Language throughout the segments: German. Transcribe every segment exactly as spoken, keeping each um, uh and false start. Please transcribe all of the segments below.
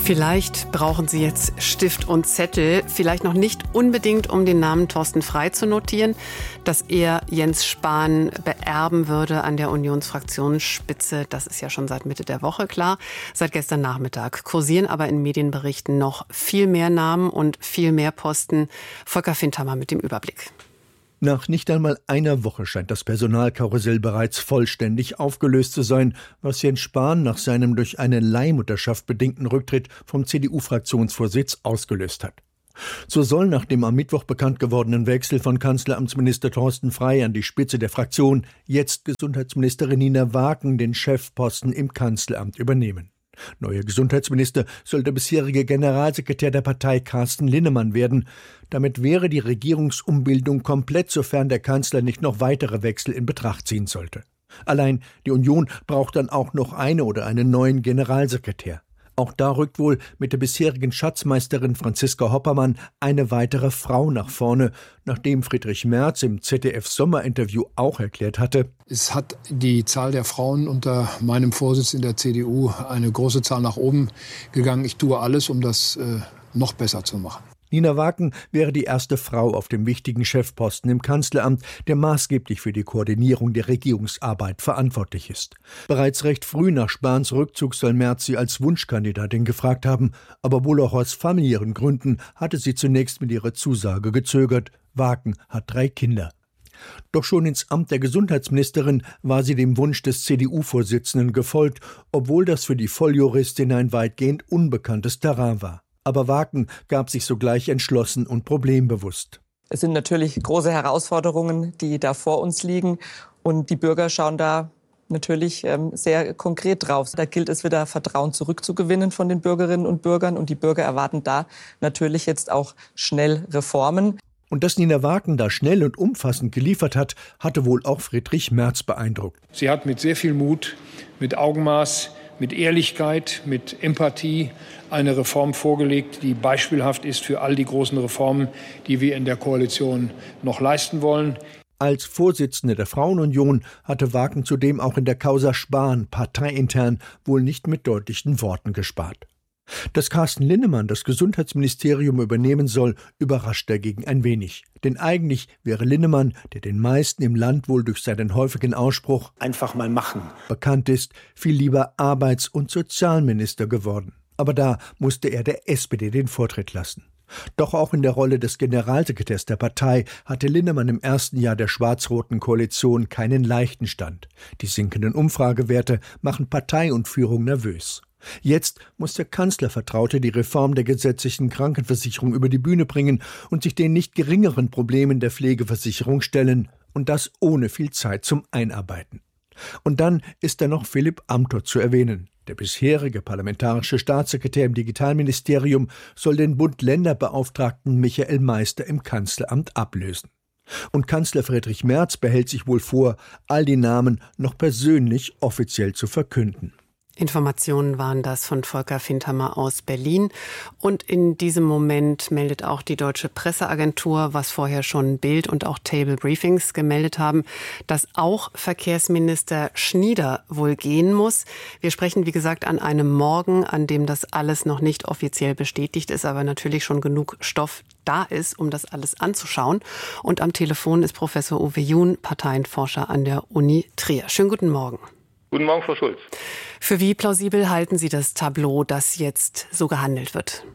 Vielleicht brauchen Sie jetzt Stift und Zettel, vielleicht noch nicht unbedingt, um den Namen Thorsten Frey zu notieren, dass er Jens Spahn beerben würde an der Unionsfraktionsspitze. Das ist ja schon seit Mitte der Woche klar. Seit gestern Nachmittag kursieren aber in Medienberichten noch viel mehr Namen und viel mehr Posten. Volker Findhammer mit dem Überblick. Nach nicht einmal einer Woche scheint das Personalkarussell bereits vollständig aufgelöst zu sein, was Jens Spahn nach seinem durch eine Leihmutterschaft bedingten Rücktritt vom C D U-Fraktionsvorsitz ausgelöst hat. So soll nach dem am Mittwoch bekannt gewordenen Wechsel von Kanzleramtsminister Thorsten Frey an die Spitze der Fraktion jetzt Gesundheitsministerin Nina Waken den Chefposten im Kanzleramt übernehmen. Neuer Gesundheitsminister soll der bisherige Generalsekretär der Partei Carsten Linnemann werden. Damit wäre die Regierungsumbildung komplett, sofern der Kanzler nicht noch weitere Wechsel in Betracht ziehen sollte. Allein die Union braucht dann auch noch eine oder einen neuen Generalsekretär. Auch da rückt wohl mit der bisherigen Schatzmeisterin Franziska Hoppermann eine weitere Frau nach vorne, nachdem Friedrich Merz im Z D F-Sommerinterview auch erklärt hatte: Es hat die Zahl der Frauen unter meinem Vorsitz in der C D U eine große Zahl nach oben gegangen. Ich tue alles, um das äh, noch besser zu machen. Nina Waken wäre die erste Frau auf dem wichtigen Chefposten im Kanzleramt, der maßgeblich für die Koordinierung der Regierungsarbeit verantwortlich ist. Bereits recht früh nach Spahns Rückzug soll Merz sie als Wunschkandidatin gefragt haben, aber wohl auch aus familiären Gründen hatte sie zunächst mit ihrer Zusage gezögert. Waken hat drei Kinder. Doch schon ins Amt der Gesundheitsministerin war sie dem Wunsch des C D U-Vorsitzenden gefolgt, obwohl das für die Volljuristin ein weitgehend unbekanntes Terrain war. Aber Waken gab sich sogleich entschlossen und problembewusst. Es sind natürlich große Herausforderungen, die da vor uns liegen. Und die Bürger schauen da natürlich ähm, sehr konkret drauf. Da gilt es wieder, Vertrauen zurückzugewinnen von den Bürgerinnen und Bürgern. Und die Bürger erwarten da natürlich jetzt auch schnell Reformen. Und dass Nina Waken da schnell und umfassend geliefert hat, hatte wohl auch Friedrich Merz beeindruckt. Sie hat mit sehr viel Mut, mit Augenmaß, mit Ehrlichkeit, mit Empathie eine Reform vorgelegt, die beispielhaft ist für all die großen Reformen, die wir in der Koalition noch leisten wollen. Als Vorsitzende der Frauenunion hatte Waken zudem auch in der Causa Spahn parteiintern wohl nicht mit deutlichen Worten gespart. Dass Carsten Linnemann das Gesundheitsministerium übernehmen soll, überrascht dagegen ein wenig. Denn eigentlich wäre Linnemann, der den meisten im Land wohl durch seinen häufigen Ausspruch »einfach mal machen« bekannt ist, viel lieber Arbeits- und Sozialminister geworden. Aber da musste er der S P D den Vortritt lassen. Doch auch in der Rolle des Generalsekretärs der Partei hatte Linnemann im ersten Jahr der schwarz-roten Koalition keinen leichten Stand. Die sinkenden Umfragewerte machen Partei und Führung nervös. Jetzt muss der Kanzlervertraute die Reform der gesetzlichen Krankenversicherung über die Bühne bringen und sich den nicht geringeren Problemen der Pflegeversicherung stellen. Und das ohne viel Zeit zum Einarbeiten. Und dann ist da noch Philipp Amthor zu erwähnen. Der bisherige parlamentarische Staatssekretär im Digitalministerium soll den Bund-Länder-Beauftragten Michael Meister im Kanzleramt ablösen. Und Kanzler Friedrich Merz behält sich wohl vor, all die Namen noch persönlich offiziell zu verkünden. Informationen waren das von Volker Findhammer aus Berlin. Und in diesem Moment meldet auch die Deutsche Presseagentur, was vorher schon Bild und auch Table Briefings gemeldet haben, dass auch Verkehrsminister Schnieder wohl gehen muss. Wir sprechen, wie gesagt, an einem Morgen, an dem das alles noch nicht offiziell bestätigt ist, aber natürlich schon genug Stoff da ist, um das alles anzuschauen. Und am Telefon ist Professor Uwe Jun, Parteienforscher an der Uni Trier. Schönen guten Morgen. Guten Morgen, Frau Schulz. Für wie plausibel halten Sie das Tableau, dass jetzt so gehandelt wird?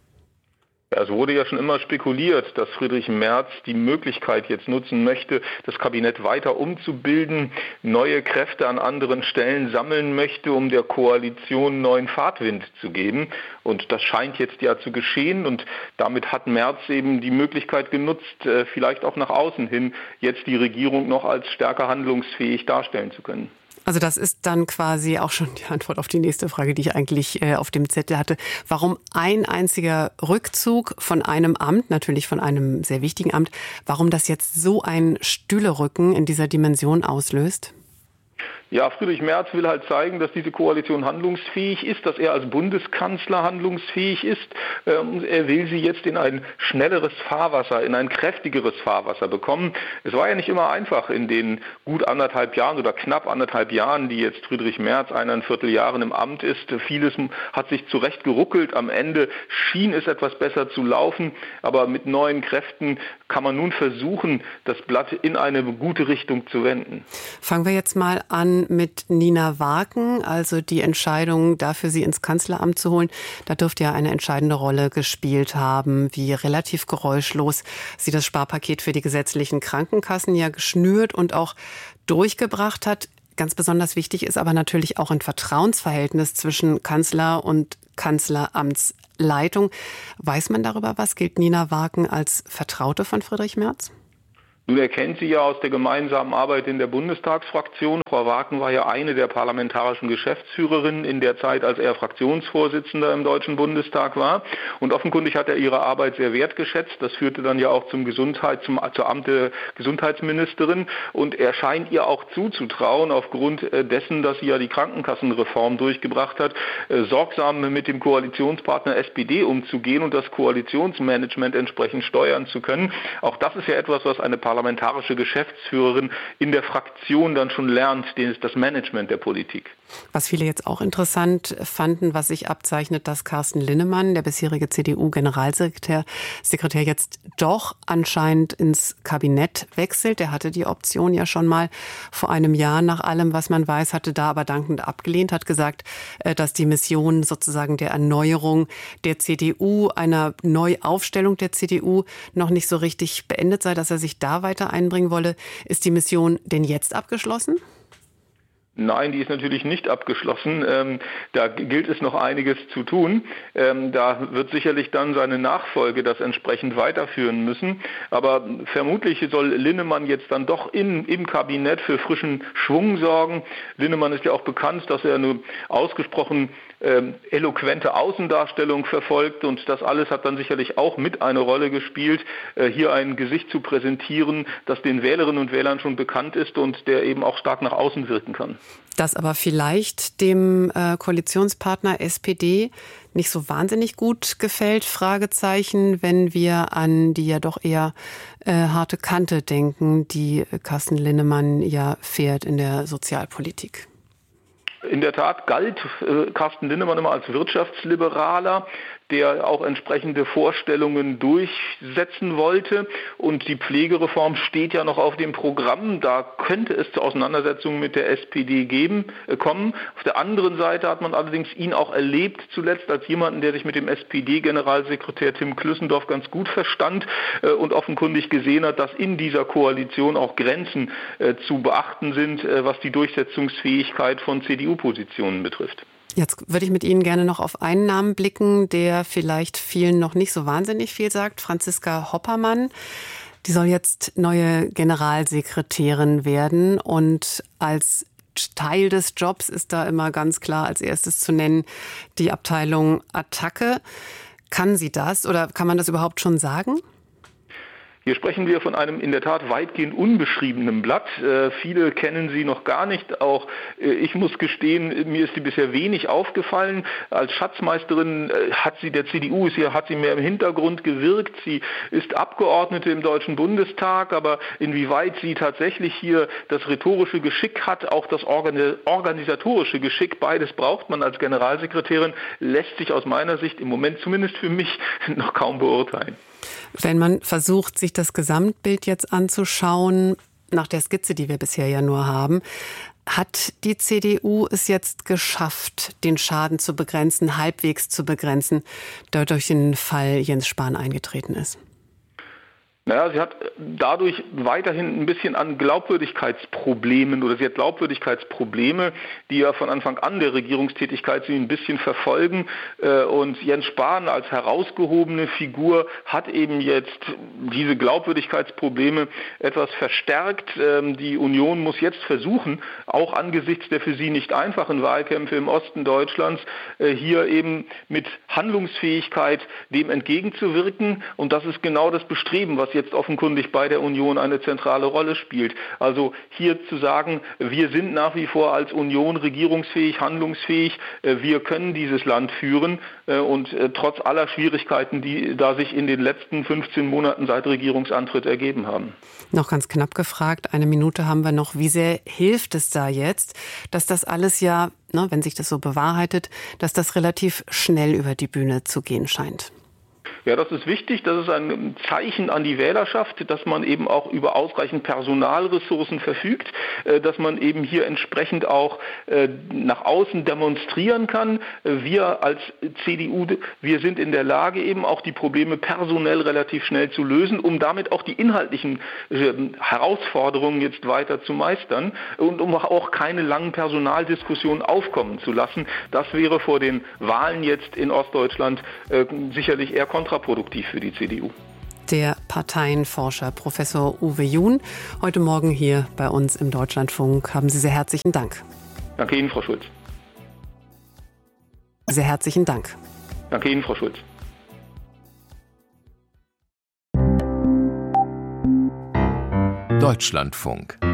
Ja, es wurde ja schon immer spekuliert, dass Friedrich Merz die Möglichkeit jetzt nutzen möchte, das Kabinett weiter umzubilden, neue Kräfte an anderen Stellen sammeln möchte, um der Koalition neuen Fahrtwind zu geben. Und das scheint jetzt ja zu geschehen. Und damit hat Merz eben die Möglichkeit genutzt, vielleicht auch nach außen hin jetzt die Regierung noch als stärker handlungsfähig darstellen zu können. Also das ist dann quasi auch schon die Antwort auf die nächste Frage, die ich eigentlich äh, auf dem Zettel hatte. Warum ein einziger Rückzug von einem Amt, natürlich von einem sehr wichtigen Amt, warum das jetzt so ein Stühlerücken in dieser Dimension auslöst? Ja, Friedrich Merz will halt zeigen, dass diese Koalition handlungsfähig ist, dass er als Bundeskanzler handlungsfähig ist. Ähm, er will sie jetzt in ein schnelleres Fahrwasser, in ein kräftigeres Fahrwasser bekommen. Es war ja nicht immer einfach in den gut anderthalb Jahren oder knapp anderthalb Jahren, die jetzt Friedrich Merz eineinviertel Jahren im Amt ist. Vieles hat sich zurecht geruckelt. Am Ende schien es etwas besser zu laufen. Aber mit neuen Kräften kann man nun versuchen, das Blatt in eine gute Richtung zu wenden. Fangen wir jetzt mal an mit Nina Waken, also die Entscheidung dafür, sie ins Kanzleramt zu holen. Da dürfte ja eine entscheidende Rolle gespielt haben, wie relativ geräuschlos sie das Sparpaket für die gesetzlichen Krankenkassen ja geschnürt und auch durchgebracht hat. Ganz besonders wichtig ist aber natürlich auch ein Vertrauensverhältnis zwischen Kanzler und Kanzleramtsleitung. Weiß man darüber was? Gilt Nina Waken als Vertraute von Friedrich Merz? Nun, er kennt sie ja aus der gemeinsamen Arbeit in der Bundestagsfraktion. Frau Waken war ja eine der parlamentarischen Geschäftsführerinnen in der Zeit, als er Fraktionsvorsitzender im Deutschen Bundestag war. Und offenkundig hat er ihre Arbeit sehr wertgeschätzt. Das führte dann ja auch zum Gesundheit, zum, zur Amt der Gesundheitsministerin. Und er scheint ihr auch zuzutrauen, aufgrund dessen, dass sie ja die Krankenkassenreform durchgebracht hat, sorgsam mit dem Koalitionspartner S P D umzugehen und das Koalitionsmanagement entsprechend steuern zu können. Auch das ist ja etwas, was eine parlamentarische Geschäftsführerin in der Fraktion dann schon lernt, das Management der Politik. Was viele jetzt auch interessant fanden, was sich abzeichnet, dass Carsten Linnemann, der bisherige C D U-Generalsekretär, Sekretär jetzt doch anscheinend ins Kabinett wechselt. Der hatte die Option ja schon mal vor einem Jahr, nach allem, was man weiß, hatte da aber dankend abgelehnt, hat gesagt, dass die Mission sozusagen der Erneuerung der C D U, einer Neuaufstellung der C D U noch nicht so richtig beendet sei, dass er sich da weiter einbringen wolle. Ist die Mission denn jetzt abgeschlossen? Nein, die ist natürlich nicht abgeschlossen. Ähm, da gilt es noch einiges zu tun. Ähm, da wird sicherlich dann seine Nachfolge das entsprechend weiterführen müssen. Aber vermutlich soll Linnemann jetzt dann doch in, im Kabinett für frischen Schwung sorgen. Linnemann ist ja auch bekannt, dass er eine ausgesprochen ähm, eloquente Außendarstellung verfolgt. Und das alles hat dann sicherlich auch mit eine Rolle gespielt, äh, hier ein Gesicht zu präsentieren, das den Wählerinnen und Wählern schon bekannt ist und der eben auch stark nach außen wirken kann. Das aber vielleicht dem äh, Koalitionspartner S P D nicht so wahnsinnig gut gefällt, Fragezeichen, wenn wir an die ja doch eher äh, harte Kante denken, die Carsten Linnemann ja fährt in der Sozialpolitik. In der Tat galt äh, Carsten Linnemann immer als Wirtschaftsliberaler, der auch entsprechende Vorstellungen durchsetzen wollte. Und die Pflegereform steht ja noch auf dem Programm. Da könnte es zu Auseinandersetzungen mit der S P D geben, äh, kommen. Auf der anderen Seite hat man allerdings ihn auch erlebt, zuletzt als jemanden, der sich mit dem S P D-Generalsekretär Tim Klüssendorf ganz gut verstand äh, und offenkundig gesehen hat, dass in dieser Koalition auch Grenzen äh, zu beachten sind, äh, was die Durchsetzungsfähigkeit von C D U-Positionen betrifft. Jetzt würde ich mit Ihnen gerne noch auf einen Namen blicken, der vielleicht vielen noch nicht so wahnsinnig viel sagt. Franziska Hoppermann. Die soll jetzt neue Generalsekretärin werden. Und als Teil des Jobs ist da immer ganz klar als erstes zu nennen die Abteilung Attacke. Kann sie das oder kann man das überhaupt schon sagen? Hier sprechen wir von einem in der Tat weitgehend unbeschriebenen Blatt. Äh, viele kennen sie noch gar nicht. Auch äh, ich muss gestehen, mir ist sie bisher wenig aufgefallen. Als Schatzmeisterin äh, hat sie der C D U, ist hier, hat sie mehr im Hintergrund gewirkt. Sie ist Abgeordnete im Deutschen Bundestag, aber inwieweit sie tatsächlich hier das rhetorische Geschick hat, auch das Organ- organisatorische Geschick, beides braucht man als Generalsekretärin, lässt sich aus meiner Sicht im Moment zumindest für mich noch kaum beurteilen. Wenn man versucht, sich das Gesamtbild jetzt anzuschauen, nach der Skizze, die wir bisher ja nur haben, hat die C D U es jetzt geschafft, den Schaden zu begrenzen, halbwegs zu begrenzen, der durch den Fall Jens Spahn eingetreten ist? Naja, sie hat dadurch weiterhin ein bisschen an Glaubwürdigkeitsproblemen oder sie hat Glaubwürdigkeitsprobleme, die ja von Anfang an der Regierungstätigkeit sie ein bisschen verfolgen. Und Jens Spahn als herausgehobene Figur hat eben jetzt diese Glaubwürdigkeitsprobleme etwas verstärkt. Die Union muss jetzt versuchen, auch angesichts der für sie nicht einfachen Wahlkämpfe im Osten Deutschlands, hier eben mit Handlungsfähigkeit dem entgegenzuwirken. Und das ist genau das Bestreben, was was jetzt offenkundig bei der Union eine zentrale Rolle spielt. Also hier zu sagen, wir sind nach wie vor als Union regierungsfähig, handlungsfähig, wir können dieses Land führen und trotz aller Schwierigkeiten, die da sich in den letzten fünfzehn Monaten seit Regierungsantritt ergeben haben. Noch ganz knapp gefragt, eine Minute haben wir noch. Wie sehr hilft es da jetzt, dass das alles ja, ne, wenn sich das so bewahrheitet, dass das relativ schnell über die Bühne zu gehen scheint? Ja, das ist wichtig. Das ist ein Zeichen an die Wählerschaft, dass man eben auch über ausreichend Personalressourcen verfügt, dass man eben hier entsprechend auch nach außen demonstrieren kann. Wir als C D U, wir sind in der Lage, eben auch die Probleme personell relativ schnell zu lösen, um damit auch die inhaltlichen Herausforderungen jetzt weiter zu meistern und um auch keine langen Personaldiskussionen aufkommen zu lassen. Das wäre vor den Wahlen jetzt in Ostdeutschland sicherlich eher kontraproduktiv für die C D U. Der Parteienforscher Professor Uwe Jun, heute Morgen hier bei uns im Deutschlandfunk. Haben Sie sehr herzlichen Dank. Danke Ihnen, Frau Schulz. Sehr herzlichen Dank. Danke Ihnen, Frau Schulz. Deutschlandfunk.